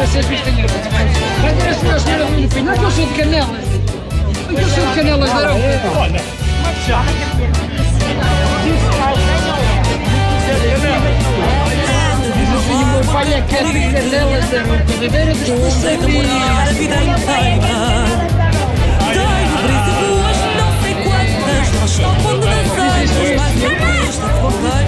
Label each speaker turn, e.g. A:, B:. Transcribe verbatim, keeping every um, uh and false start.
A: vocês vistem a vai ter a senhora, a senhora do Pinho. Não é que eu sou de Canelas. É que eu sou de Canelas da Arauca.
B: Olha, mas já.
A: Diz assim, o meu pai é que é de Canelas da Arauca. Ribeira dos Passarinhos.
C: A vida inteira. Tenho brisa boas, não sei quantas. Nós só quando dançamos, mas eu gosto de